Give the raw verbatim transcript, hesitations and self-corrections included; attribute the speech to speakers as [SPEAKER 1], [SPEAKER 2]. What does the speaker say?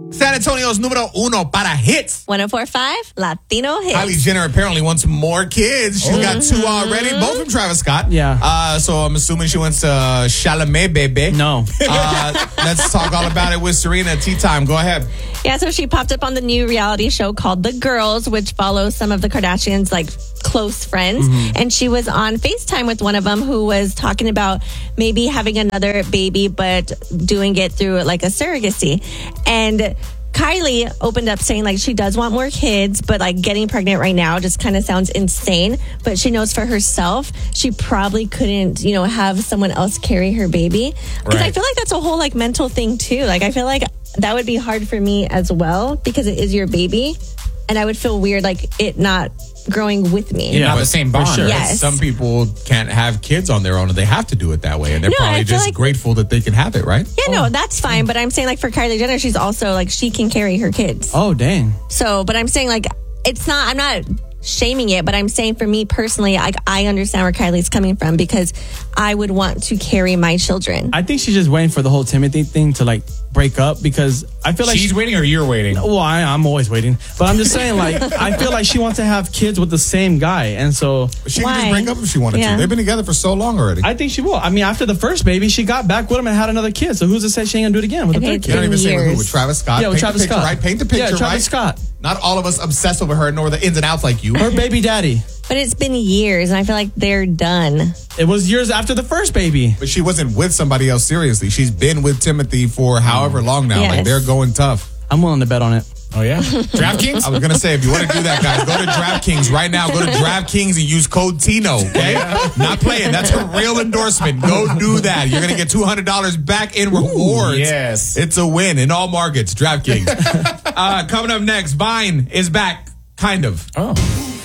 [SPEAKER 1] San Antonio's número uno para hits.
[SPEAKER 2] one oh four point five Latino Hits.
[SPEAKER 1] Kylie Jenner apparently wants more kids. She's got two already, both from Travis Scott.
[SPEAKER 3] Yeah.
[SPEAKER 1] Uh, so I'm assuming she wants uh, Chalamet, baby.
[SPEAKER 3] No.
[SPEAKER 1] Uh, let's talk all about it with Serena. Tea time. Go ahead.
[SPEAKER 2] Yeah, so she popped up on the new reality show called The Girls, which follows some of the Kardashians' like close friends. Mm-hmm. And she was on FaceTime with one of them who was talking about maybe having another baby, but doing it through like a surrogacy. And Kylie opened up saying like she does want more kids, but like getting pregnant right now just kind of sounds insane. But she knows for herself, she probably couldn't, you know, have someone else carry her baby. Because
[SPEAKER 1] Right.
[SPEAKER 2] I feel like that's a whole like mental thing too. Like I feel like that would be hard for me as well because it is your baby. And I would feel weird like it not growing with me.
[SPEAKER 4] Yeah, not the same bond.
[SPEAKER 3] sure.
[SPEAKER 4] Right?
[SPEAKER 2] Yes.
[SPEAKER 1] Some people can't have kids on their own and they have to do it that way. And they're
[SPEAKER 2] No, I
[SPEAKER 1] probably
[SPEAKER 2] feel
[SPEAKER 1] just
[SPEAKER 2] like-
[SPEAKER 1] grateful that they can have it, right?
[SPEAKER 2] Yeah, no, that's fine. But I'm saying like for Kylie Jenner, she's also like she can carry her kids.
[SPEAKER 3] Oh, dang.
[SPEAKER 2] So, but I'm saying like it's not, I'm not shaming it, but I'm saying for me personally, I, I understand where Kylie's coming from because I would want to carry my children.
[SPEAKER 3] I think she's just waiting for the whole Timothy thing to like break up because I feel like
[SPEAKER 4] She's
[SPEAKER 3] she,
[SPEAKER 4] waiting or you're waiting?
[SPEAKER 3] well, I, I'm always waiting, but I'm just saying like I feel like she wants to have kids with the same guy, and so
[SPEAKER 1] She can
[SPEAKER 2] Why?
[SPEAKER 1] just break up if she wanted
[SPEAKER 2] Yeah.
[SPEAKER 1] to. They've been together for so long already.
[SPEAKER 3] I think she will. I mean, after the first baby, she got back with him and had another kid. So who's to say she ain't gonna do it again with
[SPEAKER 2] Okay,
[SPEAKER 3] the third
[SPEAKER 2] it's
[SPEAKER 1] you don't
[SPEAKER 3] kid?
[SPEAKER 1] even say with who?
[SPEAKER 2] years.
[SPEAKER 1] With Travis Scott?
[SPEAKER 3] Yeah, with
[SPEAKER 1] Paint
[SPEAKER 3] Travis
[SPEAKER 1] the picture,
[SPEAKER 3] Scott.
[SPEAKER 1] right? Paint the picture,
[SPEAKER 3] Yeah, Travis
[SPEAKER 1] right?
[SPEAKER 3] Scott.
[SPEAKER 1] Not all of us obsessed over her nor the ins and outs like you.
[SPEAKER 3] Her baby daddy.
[SPEAKER 2] But it's been years and I feel like they're done.
[SPEAKER 3] It was years after the first baby.
[SPEAKER 1] But she wasn't with somebody else seriously. She's been with Timothy for however long now.
[SPEAKER 2] Yes.
[SPEAKER 1] Like they're going tough.
[SPEAKER 3] I'm willing to bet on it.
[SPEAKER 4] Oh, yeah? DraftKings?
[SPEAKER 1] I was going to say, if you want to do that, guys, go to DraftKings right now. Go to DraftKings and use code Tino, okay? Not playing. That's a real endorsement. Go do that. You're going to get two hundred dollars back in rewards.
[SPEAKER 4] yes.
[SPEAKER 1] It's a win in all markets. DraftKings. uh, coming up next, Vine is back, kind of.
[SPEAKER 4] Oh.